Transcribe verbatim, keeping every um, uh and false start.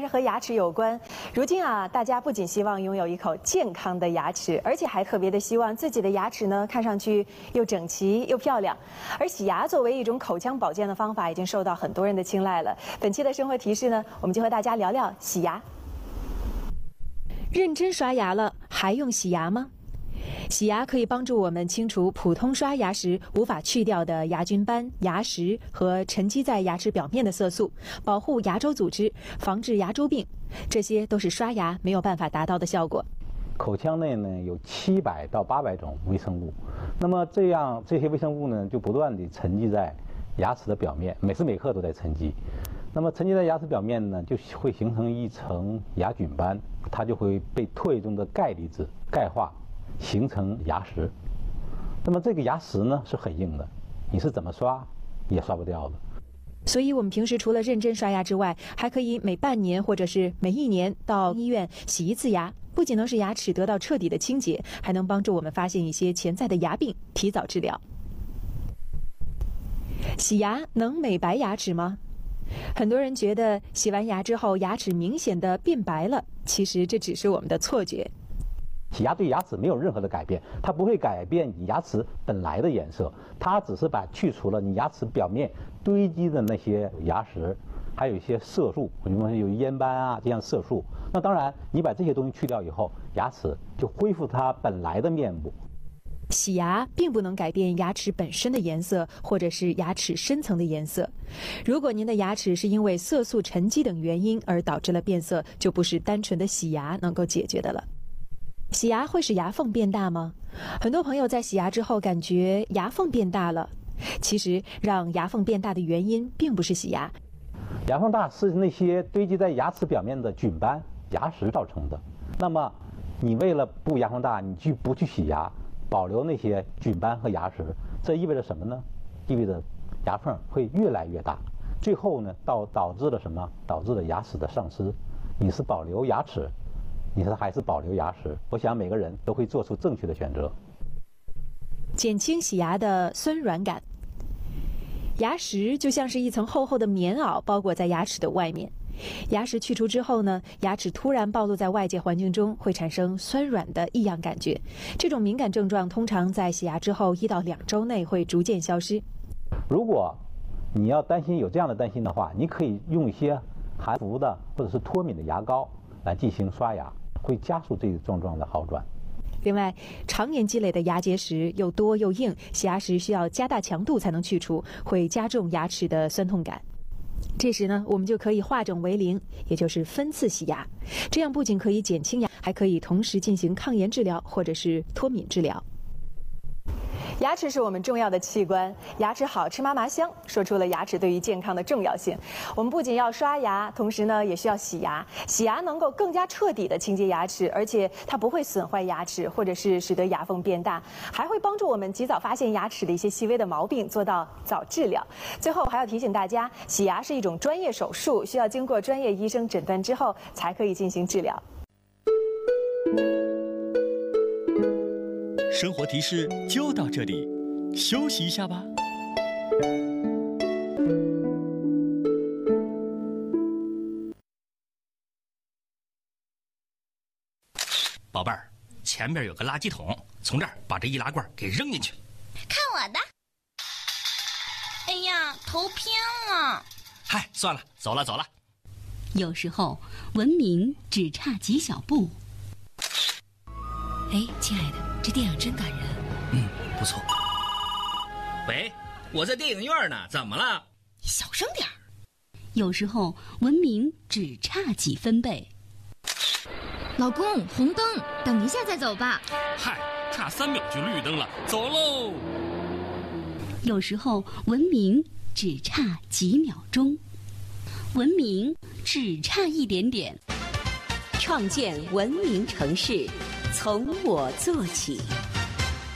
是和牙齿有关。如今啊，大家不仅希望拥有一口健康的牙齿，而且还特别的希望自己的牙齿呢看上去又整齐又漂亮。而洗牙作为一种口腔保健的方法，已经受到很多人的青睐了。本期的生活提示呢，我们就和大家聊聊洗牙。认真刷牙了，还用洗牙吗？洗牙可以帮助我们清除普通刷牙时无法去掉的牙菌斑、牙石和沉积在牙齿表面的色素，保护牙周组织，防治牙周病。这些都是刷牙没有办法达到的效果。 口腔内呢有七百到八百种微生物，那么这样这些微生物呢就不断地沉积在牙齿的表面，每时每刻都在沉积。那么沉积在牙齿表面呢，就会形成一层牙菌斑，它就会被唾液中的钙离子钙化，形成牙石。那么这个牙石呢是很硬的，你是怎么刷也刷不掉的。 所以我们平时除了认真刷牙之外，还可以每半年或者是每一年到医院洗一次牙，不仅能使牙齿得到彻底的清洁，还能帮助我们发现一些潜在的牙病，提早治疗。洗牙能美白牙齿吗？很多人觉得洗完牙之后牙齿明显的变白了，其实这只是我们的错觉。 洗牙对牙齿没有任何的改变，它不会改变你牙齿本来的颜色，它只是把去除了你牙齿表面堆积的那些牙石，还有一些色素，比如说有烟斑啊这样色素。那当然，你把这些东西去掉以后，牙齿就恢复它本来的面目。 洗牙并不能改变牙齿本身的颜色，或者是牙齿深层的颜色。如果您的牙齿是因为色素沉积等原因而导致了变色，就不是单纯的洗牙能够解决的了。洗牙会使牙缝变大吗？很多朋友在洗牙之后感觉牙缝变大了，其实让牙缝变大的原因并不是洗牙。 牙缝大是那些堆积在牙齿表面的菌斑、牙石造成的。那么，你为了不牙缝大，你去不去洗牙，保留那些菌斑和牙石，这意味着什么呢？意味着牙缝会越来越大，最后呢，到导致了什么？导致了牙齿的丧失。你是保留牙齿，你是还是保留牙石？我想每个人都会做出正确的选择。 减轻洗牙的酸软感。牙石就像是一层厚厚的棉袄包裹在牙齿的外面。牙石去除之后呢，牙齿突然暴露在外界环境中，会产生酸软的异样感觉。这种敏感症状通常在洗牙之后一到两周内会逐渐消失。 如果你要担心有这样的担心的话，你可以用一些含氟的或者是脱敏的牙膏来进行刷牙，会加速这个症状的好转。 另外，常年积累的牙结石又多又硬，洗牙时需要加大强度才能去除，会加重牙齿的酸痛感。这时呢，我们就可以化整为零，也就是分次洗牙。这样不仅可以减轻牙，还可以同时进行抗炎治疗或者是脱敏治疗。牙齿是我们重要的器官，牙齿好吃妈妈香，说出了牙齿对于健康的重要性。我们不仅要刷牙，同时呢也需要洗牙。洗牙能够更加彻底的清洁牙齿，而且它不会损坏牙齿，或者是使得牙缝变大，还会帮助我们及早发现牙齿的一些细微的毛病，做到早治疗。最后还要提醒大家，洗牙是一种专业手术，需要经过专业医生诊断之后才可以进行治疗。 生活提示就到这里，休息一下吧。宝贝儿，前面有个垃圾桶，从这儿把这易拉罐给扔进去。 看我的！哎呀，头偏了。 嗨，算了，走了走了。 有时候文明只差几小步。哎，亲爱的，这电影真感人。 嗯，不错。喂，我在电影院呢，怎么了？ 小声点儿。 有时候文明只差几分贝。 老公，红灯，等一下再走吧。 嗨，差三秒就绿灯了，走喽。 有时候文明只差几秒钟，文明只差一点点。 创建文明城市，从我做起。